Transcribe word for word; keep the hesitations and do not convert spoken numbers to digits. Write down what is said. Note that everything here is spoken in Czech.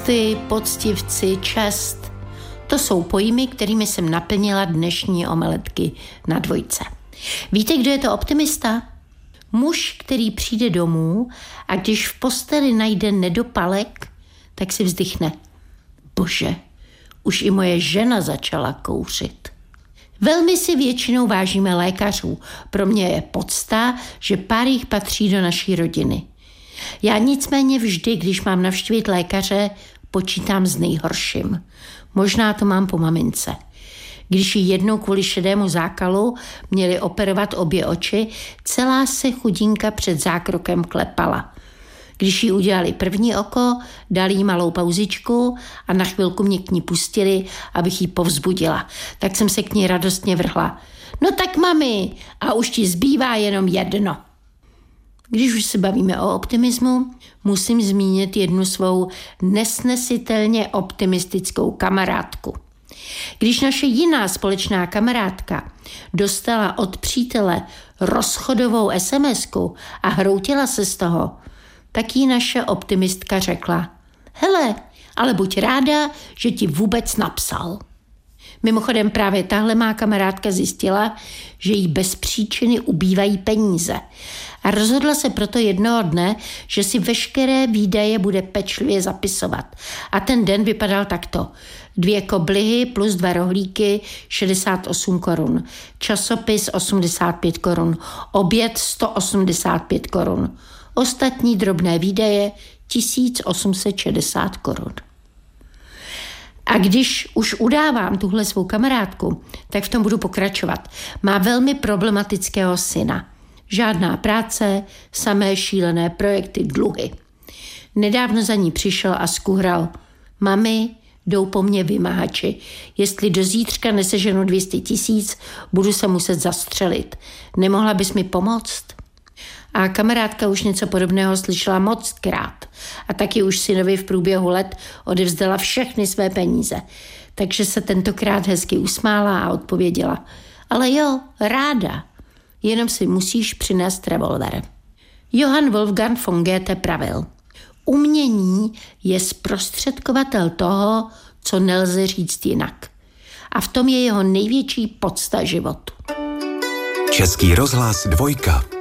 Úcty, poctivci, čest. To jsou pojmy, kterými jsem naplnila dnešní omeletky na dvojce. Víte, kdo je to optimista? Muž, který přijde domů a když v posteli najde nedopalek, tak si vzdychne. Bože, už i moje žena začala kouřit. Velmi si většinou vážíme lékařů. Pro mě je podsta, že pár jich patří do naší rodiny. Já nicméně vždy, když mám navštívit lékaře, počítám s nejhorším. Možná to mám po mamince. Když ji jednou kvůli šedému zákalu měli operovat obě oči, celá se chudinka před zákrokem klepala. Když jí udělali první oko, dali jí malou pauzičku a na chvilku mě k ní pustili, abych jí povzbudila. Tak jsem se k ní radostně vrhla. No tak mami, a už ti zbývá jenom jedno. Když už se bavíme o optimismu, musím zmínit jednu svou nesnesitelně optimistickou kamarádku. Když naše jiná společná kamarádka dostala od přítele rozchodovou SMSku a hroutila se z toho, tak jí naše optimistka řekla: hele, ale buď ráda, že ti vůbec napsal. Mimochodem právě tahle má kamarádka zjistila, že jí bez příčiny ubývají peníze a rozhodla se proto jednoho dne, že si veškeré výdaje bude pečlivě zapisovat. A ten den vypadal takto. Dvě koblihy plus dva rohlíky šedesát osm korun, časopis osmdesát pět korun, oběd sto osmdesát pět korun, ostatní drobné výdaje tisíc osm set šedesát korun. A když už udávám tuhle svou kamarádku, tak v tom budu pokračovat. Má velmi problematického syna. Žádná práce, samé šílené projekty, dluhy. Nedávno za ní přišel a skuhral: mami, jdou po mně vymahači. Jestli do zítřka neseženu dvě stě tisíc, budu se muset zastřelit. Nemohla bys mi pomoct? A kamarádka už něco podobného slyšela mockrát. A taky už synovi v průběhu let odevzdala všechny své peníze. Takže se tentokrát hezky usmála a odpověděla: ale jo, ráda, jenom si musíš přinést revolver. Johann Wolfgang von Goethe pravil: umění je zprostředkovatel toho, co nelze říct jinak. A v tom je jeho největší podsta životu. Český rozhlas dvojka.